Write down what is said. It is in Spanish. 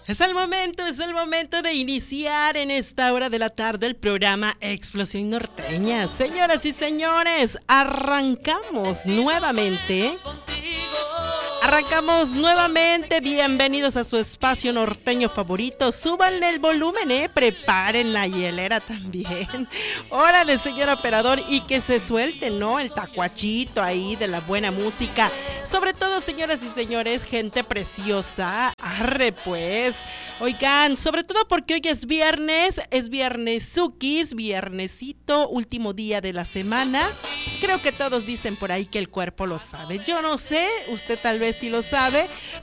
Es el momento de iniciar en esta hora de la tarde el programa Explosión Norteña. Señoras y señores, arrancamos nuevamente. Bienvenidos a su espacio norteño favorito. Súbanle el volumen, preparen la hielera también. Órale, señor operador, y que se suelte, ¿no? El tacuachito ahí de la buena música. Sobre todo, señoras y señores, gente preciosa. Arre, pues. Oigan, sobre todo porque hoy es viernesukis, viernesito, último día de la semana. Creo que todos dicen por ahí que el cuerpo lo sabe. Yo no sé, usted tal vez sí lo sabe,